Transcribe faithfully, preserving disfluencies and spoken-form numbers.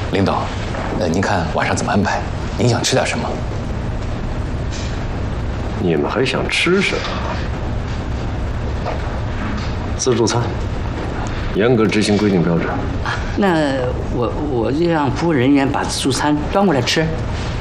领导，呃，您看晚上怎么安排？您想吃点什么？ 你们还想吃什么？自助餐，严格执行规定标准。 那我我就让服务人员把自助餐端过来吃。